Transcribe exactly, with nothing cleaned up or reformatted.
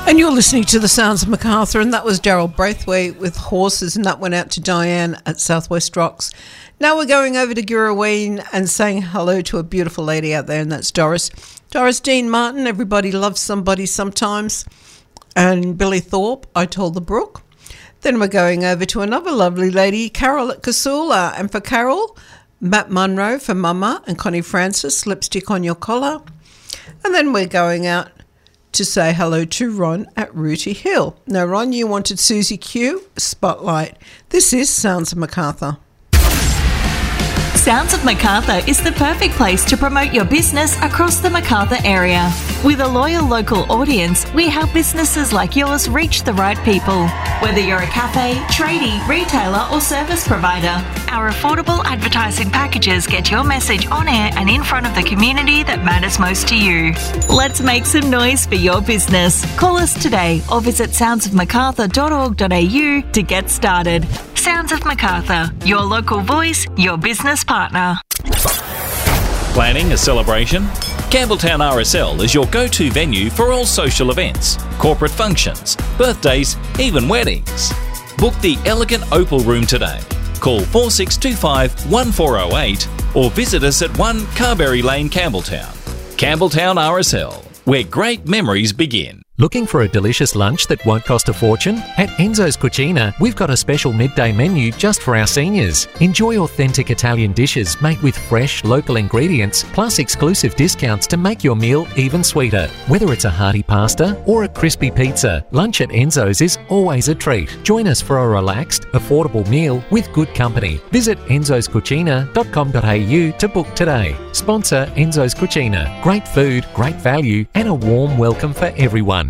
And you're listening to the Sounds of Macarthur, and that was Daryl Braithwaite with Horses, and that went out to Diane at Southwest Rocks. Now we're going over to Girraween and saying hello to a beautiful lady out there, and that's Doris. Doris Dean Martin, Everybody Loves Somebody Sometimes, and Billy Thorpe, I Told the Brook. Then we're going over to another lovely lady, Carol at Casula, and for Carol, Matt Munro for Mama, and Connie Francis, Lipstick on Your Collar. And then we're going out to say hello to Ron at Rooty Hill. Now, Ron, you wanted Susie Q, Spotlight. This is Sounds of Macarthur. Sounds of Macarthur is the perfect place to promote your business across the Macarthur area. With a loyal local audience, we help businesses like yours reach the right people. Whether you're a cafe, tradie, retailer or service provider, our affordable advertising packages get your message on air and in front of the community that matters most to you. Let's make some noise for your business. Call us today or visit sounds of macarthur dot org dot a u to get started. Sounds of Macarthur, your local voice, your business partner. Planning a celebration? Campbelltown R S L is your go-to venue for all social events, corporate functions, birthdays, even weddings. Book the elegant Opal Room today. Call four six two five, one four zero eight or visit us at one Carberry Lane, Campbelltown. Campbelltown R S L, where great memories begin. Looking for a delicious lunch that won't cost a fortune? At Enzo's Cucina, we've got a special midday menu just for our seniors. Enjoy authentic Italian dishes made with fresh, local ingredients, plus exclusive discounts to make your meal even sweeter. Whether it's a hearty pasta or a crispy pizza, lunch at Enzo's is always a treat. Join us for a relaxed, affordable meal with good company. Visit enzos cucina dot com dot a u to book today. Sponsor Enzo's Cucina. Great food, great value, and a warm welcome for everyone.